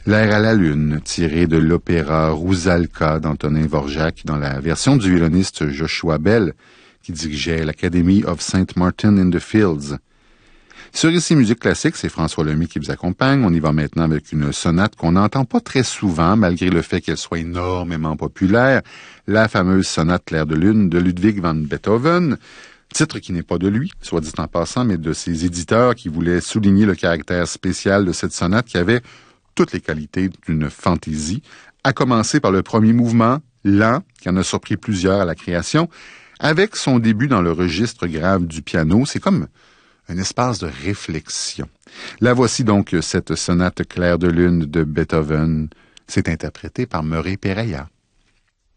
L'air à la lune, tiré de l'opéra Rusalka d'Antonin Dvorak dans la version du violoniste Joshua Bell, qui dirigeait l'Academy of St. Martin in the Fields. Sur Ici Musique Classique, c'est François Lemay qui vous accompagne. On y va maintenant avec une sonate qu'on n'entend pas très souvent, malgré le fait qu'elle soit énormément populaire, la fameuse sonate Clair de lune de Ludwig van Beethoven, titre qui n'est pas de lui, soit dit en passant, mais de ses éditeurs qui voulaient souligner le caractère spécial de cette sonate qui avait toutes les qualités d'une fantaisie, à commencer par le premier mouvement, lent, qui en a surpris plusieurs à la création, avec son début dans le registre grave du piano. C'est comme un espace de réflexion. La voici donc, cette sonate Clair de lune de Beethoven. C'est interprété par Murray Perella.